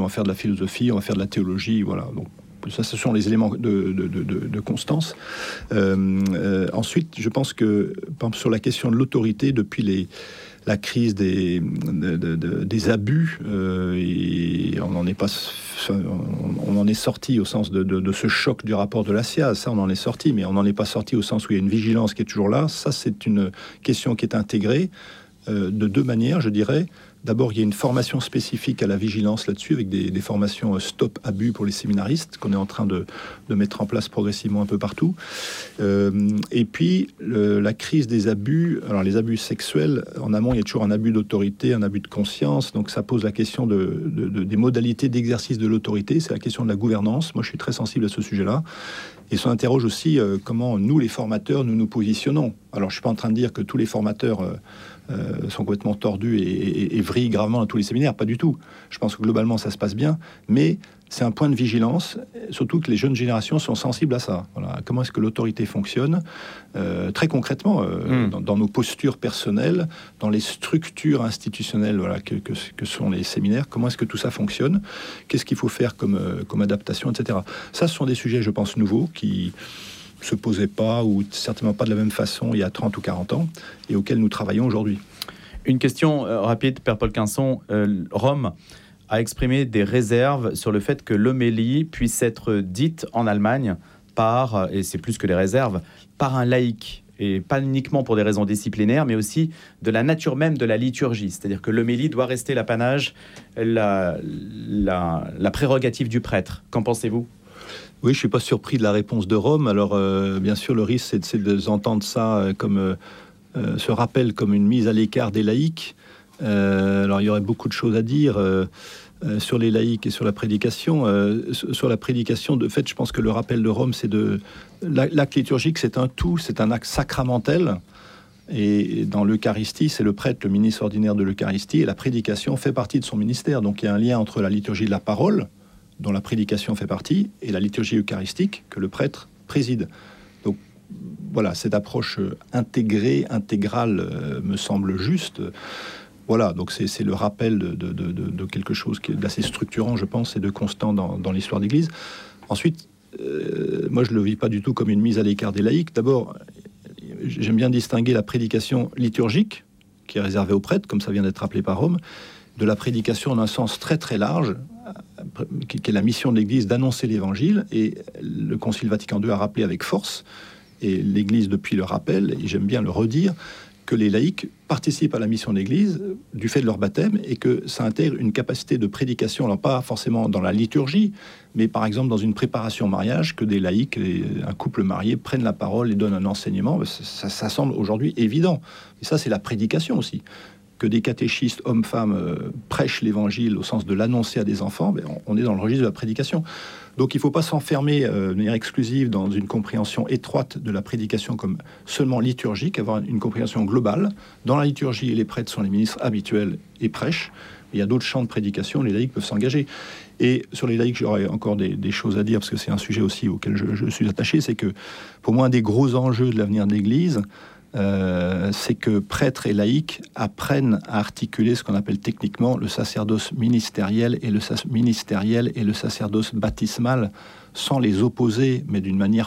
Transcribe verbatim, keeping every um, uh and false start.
faire de la philosophie, on va faire de la théologie, voilà. Donc, ça, ce sont les éléments de, de, de, de constance. Euh, euh, ensuite, je pense que, par exemple, sur la question de l'autorité, depuis les, la crise des, de, de, de, des abus, euh, et on n'en est pas, on en est sorti au sens de, de, de ce choc du rapport de la C I A. Ça, on en est sorti, mais on n'en est pas sorti au sens où il y a une vigilance qui est toujours là. Ça, c'est une question qui est intégrée euh, de deux manières, je dirais. D'abord, il y a une formation spécifique à la vigilance là-dessus, avec des, des formations stop abus pour les séminaristes, qu'on est en train de, de mettre en place progressivement un peu partout. Euh, et puis, le, la crise des abus, alors les abus sexuels, en amont, il y a toujours un abus d'autorité, un abus de conscience, donc ça pose la question de, de, de, des modalités d'exercice de l'autorité, c'est la question de la gouvernance. Moi, je suis très sensible à ce sujet-là. Et ça interroge aussi euh, comment nous, les formateurs, nous nous positionnons. Alors, je ne suis pas en train de dire que tous les formateurs euh, euh, sont complètement tordus et, et, et vrillent gravement dans tous les séminaires, pas du tout. Je pense que globalement, ça se passe bien, mais c'est un point de vigilance, surtout que les jeunes générations sont sensibles à ça. Voilà. Comment est-ce que l'autorité fonctionne euh, très concrètement euh, mmh. dans, dans nos postures personnelles, dans les structures institutionnelles voilà, que, que, que sont les séminaires, comment est-ce que tout ça fonctionne, qu'est-ce qu'il faut faire comme, euh, comme adaptation, et cetera. Ça, ce sont des sujets, je pense, nouveaux qui se posaient pas, ou certainement pas de la même façon il y a trente ou quarante ans, et auxquels nous travaillons aujourd'hui. Une question euh, rapide, Père Paul Quinson. Euh, Rome a exprimé des réserves sur le fait que l'homélie puisse être dite en Allemagne par, et c'est plus que des réserves, par un laïc, et pas uniquement pour des raisons disciplinaires, mais aussi de la nature même de la liturgie. C'est-à-dire que l'homélie doit rester l'apanage, la, la, la prérogative du prêtre. Qu'en pensez-vous ? Oui, je ne suis pas surpris de la réponse de Rome. Alors, euh, bien sûr, le risque, c'est, c'est d'entendre ça euh, comme euh, euh, ce rappel comme une mise à l'écart des laïcs. Euh, alors, il y aurait beaucoup de choses à dire euh, euh, sur les laïcs et sur la prédication. Euh, sur la prédication, de fait, je pense que le rappel de Rome, c'est de... L'acte liturgique, c'est un tout, c'est un acte sacramentel. Et dans l'Eucharistie, c'est le prêtre, le ministre ordinaire de l'Eucharistie, et la prédication fait partie de son ministère. Donc, il y a un lien entre la liturgie de la parole, dont la prédication fait partie, et la liturgie eucharistique que le prêtre préside. Donc voilà, cette approche intégrée, intégrale, euh, me semble juste. Voilà, donc c'est, c'est le rappel de, de, de, de quelque chose qui est d'assez structurant, je pense, et de constant dans, dans l'histoire d'Église. Ensuite, euh, moi je ne le vis pas du tout comme une mise à l'écart des laïcs. D'abord, j'aime bien distinguer la prédication liturgique, qui est réservée aux prêtres, comme ça vient d'être rappelé par Rome, de la prédication en un sens très très large, qui est la mission de l'Église d'annoncer l'Évangile. Et le Concile Vatican deux a rappelé avec force, et l'Église depuis le rappelle, et j'aime bien le redire, que les laïcs participent à la mission de l'Église du fait de leur baptême, et que ça intègre une capacité de prédication, alors pas forcément dans la liturgie, mais par exemple dans une préparation au mariage, que des laïcs, un couple marié, prennent la parole et donnent un enseignement. Ça, ça, ça semble aujourd'hui évident. Et ça, c'est la prédication aussi. Que des catéchistes, hommes-femmes, euh, prêchent l'Évangile au sens de l'annoncer à des enfants, ben on, on est dans le registre de la prédication. Donc il ne faut pas s'enfermer euh, de manière exclusive dans une compréhension étroite de la prédication comme seulement liturgique, avoir une compréhension globale. Dans la liturgie, les prêtres sont les ministres habituels et prêchent. Il y a d'autres champs de prédication, les laïcs peuvent s'engager. Et sur les laïcs, j'aurais encore des, des choses à dire, parce que c'est un sujet aussi auquel je, je suis attaché, c'est que pour moi, un des gros enjeux de l'avenir de l'Église, Euh, c'est que prêtres et laïcs apprennent à articuler ce qu'on appelle techniquement le sacerdoce ministériel et le, sa- ministériel et le sacerdoce baptismal, sans les opposer, mais d'une manière